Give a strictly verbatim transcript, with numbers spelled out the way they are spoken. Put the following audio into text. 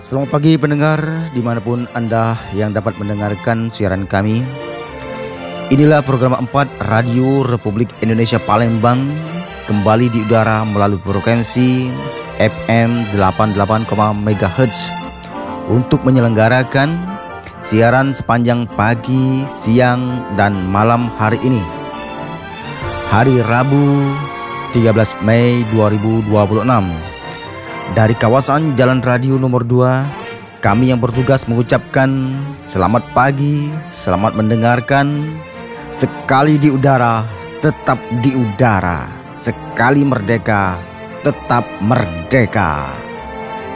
Selamat pagi pendengar, dimanapun Anda yang dapat mendengarkan siaran kami. Inilah program empat Radio Republik Indonesia Palembang, kembali di udara melalui frekuensi F M delapan puluh delapan koma tiga megahertz untuk menyelenggarakan siaran sepanjang pagi, siang, dan malam hari ini, hari Rabu tiga belas Mei dua ribu dua puluh enam. Dari kawasan Jalan Radio nomor dua, kami yang bertugas mengucapkan selamat pagi, selamat mendengarkan. Sekali di udara, tetap di udara. Sekali merdeka, tetap merdeka.